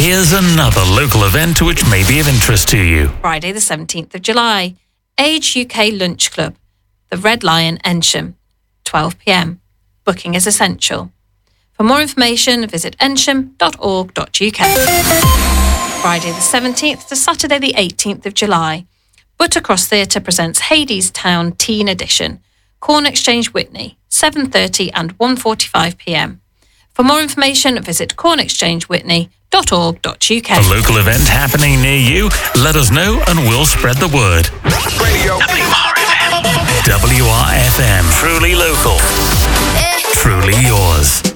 Here's another local event which may be of interest to you. Friday the 17th of July, Age UK Lunch Club, the Red Lion, Ensham, 12 p.m. Booking is essential. For more information, visit ensham.org.uk. Friday the 17th to Saturday the 18th of July, Buttercross Theatre presents Hadestown Teen Edition, Corn Exchange Witney, 7:30 and 1:45 p.m. For more information, visit cornexchangewhitney.org.uk. A local event happening near you? Let us know and we'll spread the word. Radio. WRFM. Truly local. Truly yours.